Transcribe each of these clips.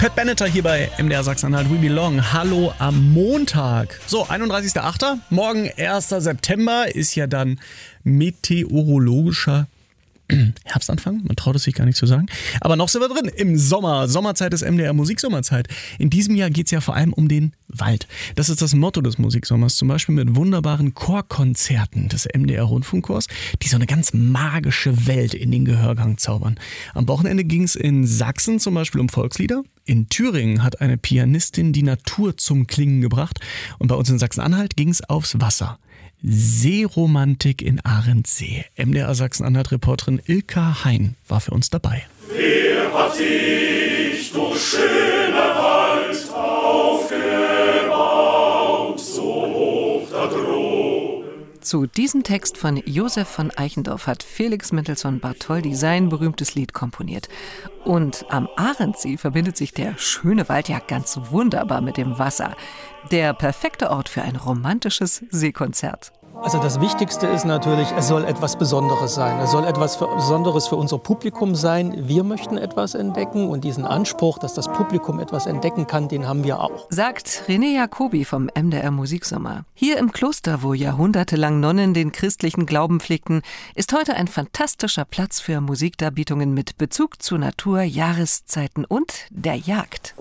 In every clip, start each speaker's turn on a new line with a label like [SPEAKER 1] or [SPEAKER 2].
[SPEAKER 1] Pat Benatar hier bei MDR Sachsen-Anhalt, We Belong. Hallo am Montag. So, 31.08. Morgen 1. September ist ja dann meteorologischer Herbstanfang, man traut es sich gar nicht zu sagen. Aber noch sind wir drin im Sommer. Sommerzeit ist MDR Musiksommerzeit. In diesem Jahr geht es ja vor allem um den Wald. Das ist das Motto des Musiksommers. Zum Beispiel mit wunderbaren Chorkonzerten des MDR Rundfunkchors, die so eine ganz magische Welt in den Gehörgang zaubern. Am Wochenende ging es in Sachsen zum Beispiel um Volkslieder. In Thüringen hat eine Pianistin die Natur zum Klingen gebracht. Und bei uns in Sachsen-Anhalt ging es aufs Wasser. Seeromantik in Ahrensee. MDR Sachsen-Anhalt-Reporterin Ilka Hein war für uns dabei.
[SPEAKER 2] Wer hat dich, du schöner Wald, aufgebaut, so hoch da droben?
[SPEAKER 3] Zu diesem Text von Josef von Eichendorff hat Felix Mendelssohn Bartholdy sein berühmtes Lied komponiert. Und am Ahrensee verbindet sich der schöne Wald ja ganz wunderbar mit dem Wasser. Der perfekte Ort für ein romantisches Seekonzert.
[SPEAKER 4] Also das Wichtigste ist natürlich, es soll etwas Besonderes sein. Es soll etwas Besonderes für unser Publikum sein. Wir möchten etwas entdecken und diesen Anspruch, dass das Publikum etwas entdecken kann, den haben wir auch.
[SPEAKER 3] Sagt René Jacobi vom MDR Musiksommer. Hier im Kloster, wo jahrhundertelang Nonnen den christlichen Glauben pflegten, ist heute ein fantastischer Platz für Musikdarbietungen mit Bezug zu Natur, Jahreszeiten und der Jagd.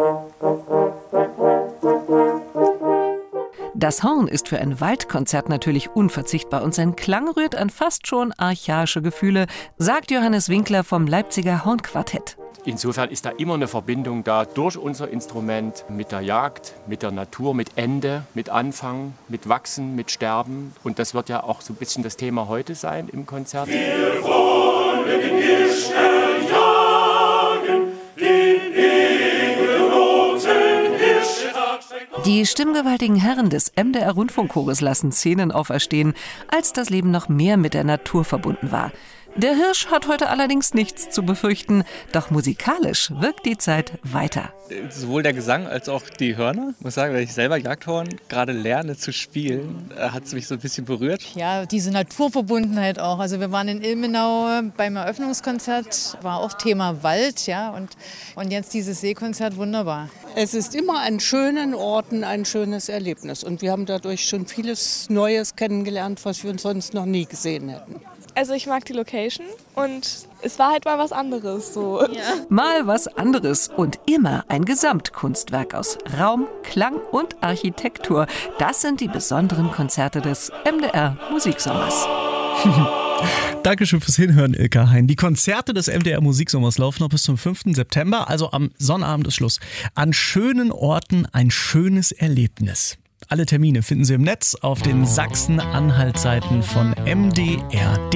[SPEAKER 3] Das Horn ist für ein Waldkonzert natürlich unverzichtbar und sein Klang rührt an fast schon archaische Gefühle, sagt Johannes Winkler vom Leipziger Hornquartett.
[SPEAKER 5] Insofern ist da immer eine Verbindung da durch unser Instrument mit der Jagd, mit der Natur, mit Ende, mit Anfang, mit Wachsen, mit Sterben. Und das wird ja auch so ein bisschen das Thema heute sein im Konzert.
[SPEAKER 2] Wir wollen den Hirsch erjagen, den edlen roten Hirsch.
[SPEAKER 3] Die stimmgewaltigen Herren des MDR Rundfunkchores lassen Szenen auferstehen, als das Leben noch mehr mit der Natur verbunden war. Der Hirsch hat heute allerdings nichts zu befürchten, doch musikalisch wirkt die Zeit weiter.
[SPEAKER 6] Sowohl der Gesang als auch die Hörner. Ich muss sagen, wenn ich selber Jagdhorn gerade lerne zu spielen, hat es mich so ein bisschen berührt.
[SPEAKER 7] Ja, diese Naturverbundenheit auch. Also wir waren in Ilmenau beim Eröffnungskonzert, war auch Thema Wald, ja, und jetzt dieses Seekonzert, wunderbar.
[SPEAKER 8] Es ist immer an schönen Orten ein schönes Erlebnis und wir haben dadurch schon vieles Neues kennengelernt, was wir sonst noch nie gesehen hätten.
[SPEAKER 9] Also ich mag die Location und es war halt mal was anderes. So. Ja.
[SPEAKER 3] Mal was anderes und immer ein Gesamtkunstwerk aus Raum, Klang und Architektur. Das sind die besonderen Konzerte des MDR Musiksommers.
[SPEAKER 1] Dankeschön fürs Hinhören, Ilka Hein. Die Konzerte des MDR Musiksommers laufen noch bis zum 5. September, also am Sonnabend ist Schluss. An schönen Orten ein schönes Erlebnis. Alle Termine finden Sie im Netz auf den Sachsen-Anhalt-Seiten von MDR.